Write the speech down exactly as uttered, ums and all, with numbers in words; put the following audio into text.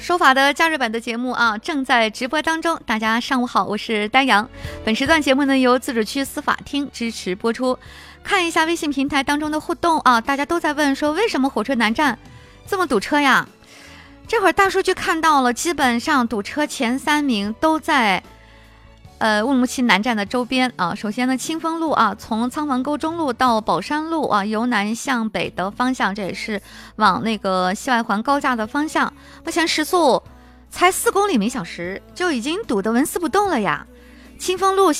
说法的假日版的节目啊，正在直播当中。大家上午好，我是丹阳。本时段节目呢由自治区司法厅支持播出。看一下微信平台当中的互动啊，大家都在问说为什么火车南站这么堵车呀？这会儿大数据看到了，基本上堵车前三名都在呃乌鲁木齐南站的周边啊。首先呢，清风路啊，从苍房沟中路到宝山路啊，由南向北的方向，这也是往那个西外环高架的方向，目前时速才四公里每小时，就已经堵得纹丝不动了呀。清风路